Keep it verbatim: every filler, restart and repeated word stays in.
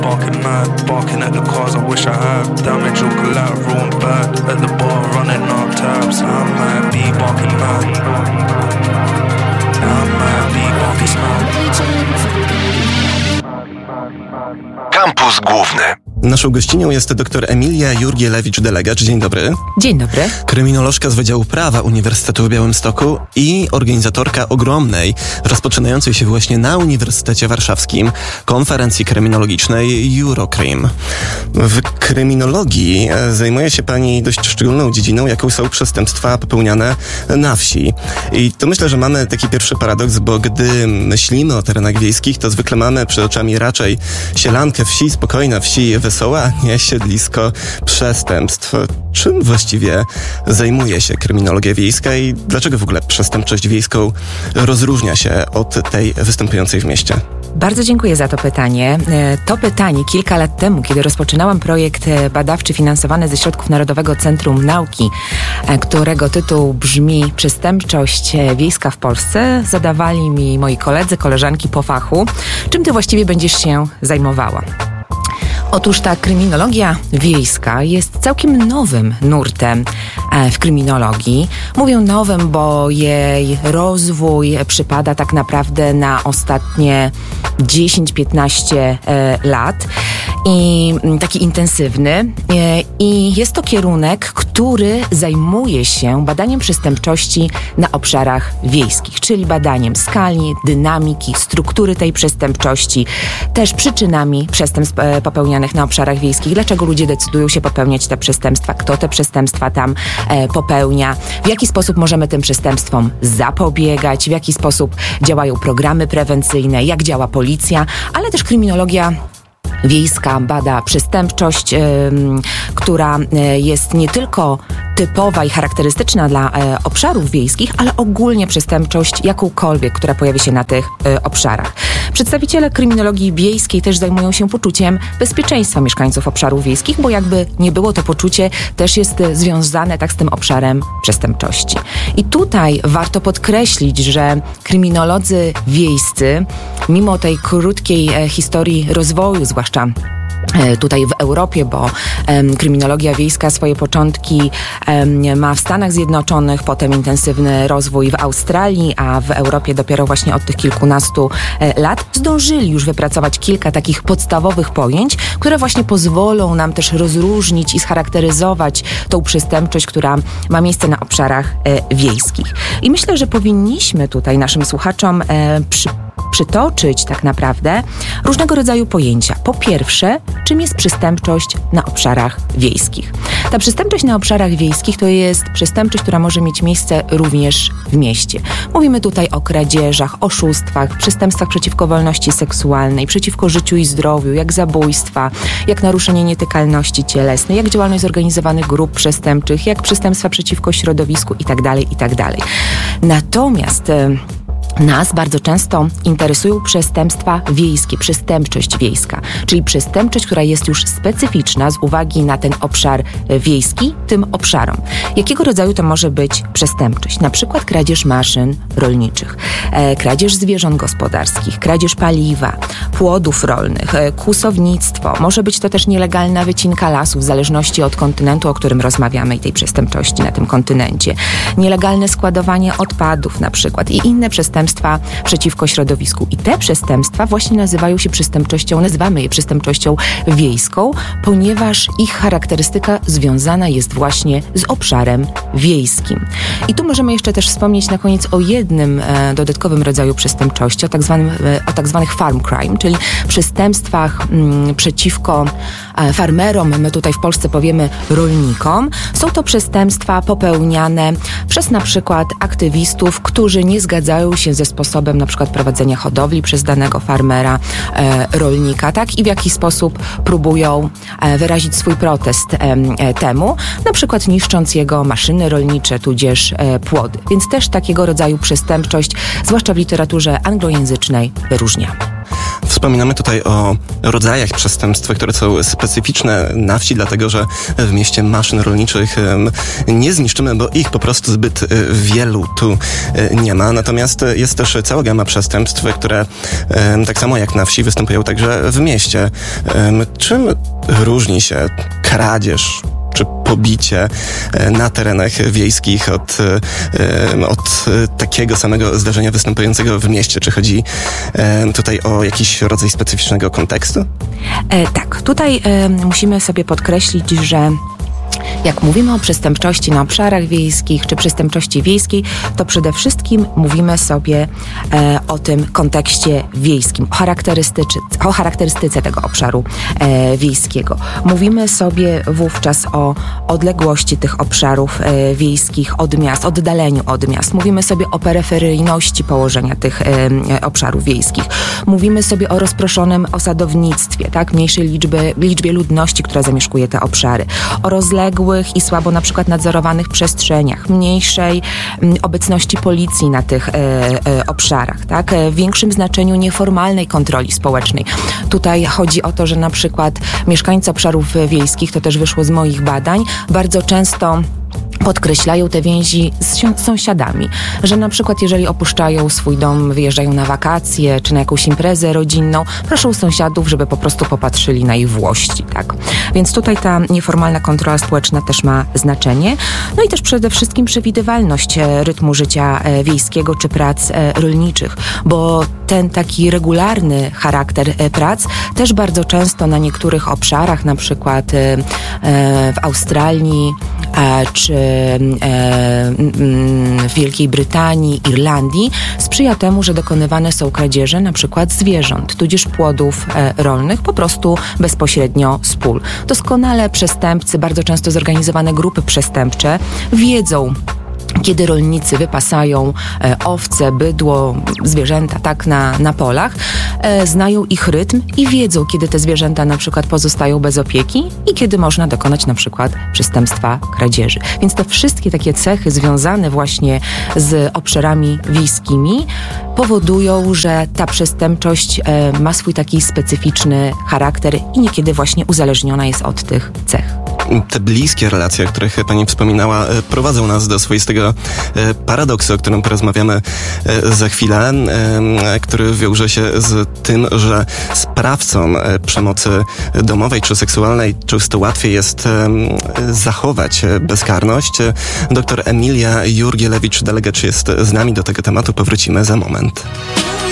Barking mad, barking at the cars I wish I had. Damage or collateral and bad. At the bar running up tabs. I might be barking mad. I might be barking mad. Kampus Główny. Naszą gościnią jest dr Emilia Jurgielewicz-Delegacz. Dzień dobry. Dzień dobry. Kryminolożka z Wydziału Prawa Uniwersytetu w Białymstoku i organizatorka ogromnej, rozpoczynającej się właśnie na Uniwersytecie Warszawskim konferencji kryminologicznej Eurocrim. W kryminologii zajmuje się Pani dość szczególną dziedziną, jaką są przestępstwa popełniane na wsi. I to myślę, że mamy taki pierwszy paradoks, bo gdy myślimy o terenach wiejskich, to zwykle mamy przed oczami raczej sielankę wsi, spokojna wsi, wesoła, a nie siedlisko przestępstw. Czym właściwie zajmuje się kryminologia wiejska i dlaczego w ogóle przestępczość wiejską rozróżnia się od tej występującej w mieście? Bardzo dziękuję za to pytanie. To pytanie kilka lat temu, kiedy rozpoczynałam projekt badawczy finansowany ze środków Narodowego Centrum Nauki, którego tytuł brzmi Przestępczość wiejska w Polsce, zadawali mi moi koledzy, koleżanki po fachu. Czym ty właściwie będziesz się zajmowała? Otóż ta kryminologia wiejska jest całkiem nowym nurtem w kryminologii. Mówię nowym, bo jej rozwój przypada tak naprawdę na ostatnie dziesięć piętnaście lat i taki intensywny. I jest to kierunek, który zajmuje się badaniem przestępczości na obszarach wiejskich, czyli badaniem skali, dynamiki, struktury tej przestępczości, też przyczynami przestępstw popełnianych na obszarach wiejskich, dlaczego ludzie decydują się popełniać te przestępstwa, kto te przestępstwa tam e, popełnia, w jaki sposób możemy tym przestępstwom zapobiegać, w jaki sposób działają programy prewencyjne, jak działa policja, ale też kryminologia wiejska bada przestępczość, yy, która yy, jest nie tylko typowa i charakterystyczna dla yy, obszarów wiejskich, ale ogólnie przestępczość jakąkolwiek, która pojawi się na tych yy, obszarach. Przedstawiciele kryminologii wiejskiej też zajmują się poczuciem bezpieczeństwa mieszkańców obszarów wiejskich, bo jakby nie było, to poczucie też jest yy, związane tak z tym obszarem przestępczości. I tutaj warto podkreślić, że kryminolodzy wiejscy, mimo tej krótkiej yy, historii rozwoju, zwłaszcza tutaj w Europie, bo um, kryminologia wiejska swoje początki um, ma w Stanach Zjednoczonych, potem intensywny rozwój w Australii, a w Europie dopiero właśnie od tych kilkunastu e, lat zdążyli już wypracować kilka takich podstawowych pojęć, które właśnie pozwolą nam też rozróżnić i scharakteryzować tą przestępczość, która ma miejsce na obszarach e, wiejskich. I myślę, że powinniśmy tutaj naszym słuchaczom e, przy przytoczyć tak naprawdę różnego rodzaju pojęcia. Po pierwsze, czym jest przestępczość na obszarach wiejskich? Ta przestępczość na obszarach wiejskich to jest przestępczość, która może mieć miejsce również w mieście. Mówimy tutaj o kradzieżach, oszustwach, przestępstwach przeciwko wolności seksualnej, przeciwko życiu i zdrowiu, jak zabójstwa, jak naruszenie nietykalności cielesnej, jak działalność zorganizowanych grup przestępczych, jak przestępstwa przeciwko środowisku itd., itd. Natomiast nas bardzo często interesują przestępstwa wiejskie, przestępczość wiejska, czyli przestępczość, która jest już specyficzna z uwagi na ten obszar wiejski, tym obszarom. Jakiego rodzaju to może być przestępczość? Na przykład kradzież maszyn rolniczych, e, kradzież zwierząt gospodarskich, kradzież paliwa, płodów rolnych, e, kłusownictwo. Może być to też nielegalna wycinka lasów, w zależności od kontynentu, o którym rozmawiamy i tej przestępczości na tym kontynencie. Nielegalne składowanie odpadów na przykład i inne przestępstwa przeciwko środowisku. I te przestępstwa właśnie nazywają się przestępczością, nazywamy je przestępczością wiejską, ponieważ ich charakterystyka związana jest właśnie z obszarem wiejskim. I tu możemy jeszcze też wspomnieć na koniec o jednym e, dodatkowym rodzaju przestępczości, o tak zwanym, e, o tak zwanych farm crime, czyli przestępstwach m, przeciwko e, farmerom, my tutaj w Polsce powiemy rolnikom. Są to przestępstwa popełniane przez na przykład aktywistów, którzy nie zgadzają się ze sposobem na przykład prowadzenia hodowli przez danego farmera, e, rolnika, tak? I w jaki sposób próbują e, wyrazić swój protest e, e, temu, na przykład niszcząc jego maszyny rolnicze, tudzież e, płody. Więc też takiego rodzaju przestępczość, zwłaszcza w literaturze anglojęzycznej, wyróżniamy. Wspominamy tutaj o rodzajach przestępstw, które są specyficzne na wsi, dlatego że w mieście maszyn rolniczych nie zniszczymy, bo ich po prostu zbyt wielu tu nie ma. Natomiast jest też cała gama przestępstw, które tak samo jak na wsi występują także w mieście. Czym różni się kradzież czy pobicie na terenach wiejskich od, od takiego samego zdarzenia występującego w mieście? Czy chodzi tutaj o jakiś rodzaj specyficznego kontekstu? E, tak, tutaj e, musimy sobie podkreślić, że jak mówimy o przestępczości na obszarach wiejskich czy przestępczości wiejskiej, to przede wszystkim mówimy sobie e, o tym kontekście wiejskim, o, charakterystyce, o charakterystyce tego obszaru e, wiejskiego. Mówimy sobie wówczas o odległości tych obszarów e, wiejskich od miast, oddaleniu od miast. Mówimy sobie o peryferyjności położenia tych e, obszarów wiejskich. Mówimy sobie o rozproszonym osadownictwie, tak, mniejszej liczby, liczbie ludności, która zamieszkuje te obszary, o rozległych i słabo na przykład nadzorowanych przestrzeniach, mniejszej m, obecności policji na tych e, e, obszarach, tak? W większym znaczeniu nieformalnej kontroli społecznej. Tutaj chodzi o to, że na przykład mieszkańcy obszarów wiejskich, to też wyszło z moich badań, bardzo często podkreślają te więzi z sąsiadami, że na przykład jeżeli opuszczają swój dom, wyjeżdżają na wakacje czy na jakąś imprezę rodzinną, proszą sąsiadów, żeby po prostu popatrzyli na ich włości, tak? Więc tutaj ta nieformalna kontrola społeczna też ma znaczenie. No i też przede wszystkim przewidywalność rytmu życia wiejskiego czy prac rolniczych, bo ten taki regularny charakter prac też bardzo często na niektórych obszarach, na przykład w Australii czy w Wielkiej Brytanii, Irlandii, sprzyja temu, że dokonywane są kradzieże na przykład zwierząt, tudzież płodów rolnych, po prostu bezpośrednio z pól. Doskonale przestępcy, bardzo często zorganizowane grupy przestępcze wiedzą, kiedy rolnicy wypasają e, owce, bydło, zwierzęta tak na, na polach, e, znają ich rytm i wiedzą, kiedy te zwierzęta na przykład pozostają bez opieki i kiedy można dokonać na przykład przestępstwa kradzieży. Więc te wszystkie takie cechy związane właśnie z obszarami wiejskimi powodują, że ta przestępczość e, ma swój taki specyficzny charakter i niekiedy właśnie uzależniona jest od tych cech. Te bliskie relacje, o których pani wspominała, prowadzą nas do swoistego paradoksu, o którym porozmawiamy za chwilę, który wiąże się z tym, że sprawcom przemocy domowej czy seksualnej często łatwiej jest zachować bezkarność. Doktor Emilia Jurgielewicz-Delegacz jest z nami. Do tego tematu powrócimy za moment.